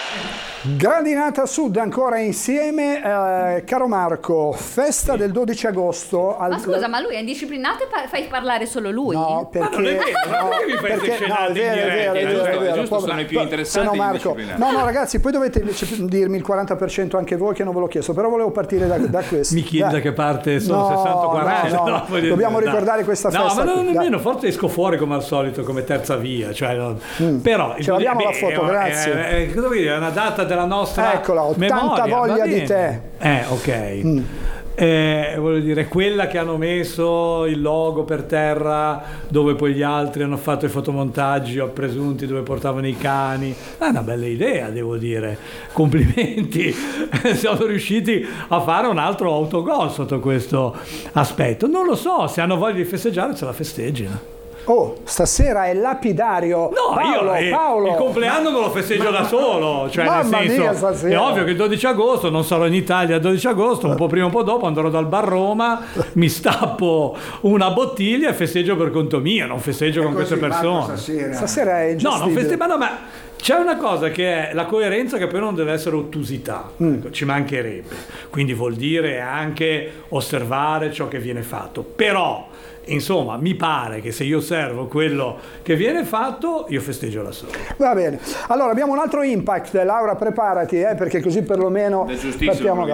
Grandinata Sud ancora insieme, caro Marco, festa del 12 agosto. Ma scusa, ma lui è indisciplinato e fai parlare solo lui? No, perché non è vero, giusto, sono i più interessanti. Marco, no ragazzi, poi dovete dirmi il 40% anche voi che non ve l'ho chiesto, però volevo partire da questo. Mi chiedi da che parte sono 60-40. No, dobbiamo ricordare questa festa. No, ma non nemmeno, forse esco fuori come al solito, come terza via, cioè, però ce l'abbiamo la foto, grazie. Cosa vuol dire? È una data della nostra eccola, ho memoria, tanta voglia di te. Ok. Voglio dire, quella che hanno messo il logo per terra dove poi gli altri hanno fatto i fotomontaggi presunti dove portavano i cani, è una bella idea, devo dire, complimenti. Siamo riusciti a fare un altro autogol sotto questo aspetto. Non lo so, se hanno voglia di festeggiare ce la festeggino. Oh, stasera è lapidario. No, Paolo. Il compleanno me lo festeggio da solo, cioè nel senso, è ovvio che il 12 agosto non sarò in Italia il 12 agosto, un po' prima un po' dopo andrò dal bar Roma, mi stappo una bottiglia e festeggio per conto mio, non festeggio con queste persone. Stasera è ingestibile. Ma c'è una cosa che è la coerenza, che poi non deve essere ottusità, ci mancherebbe, quindi vuol dire anche osservare ciò che viene fatto, però insomma mi pare che se io osservo quello che viene fatto io festeggio da solo. Va bene, allora abbiamo un altro impact, Laura preparati, perché così perlomeno è giustissimo.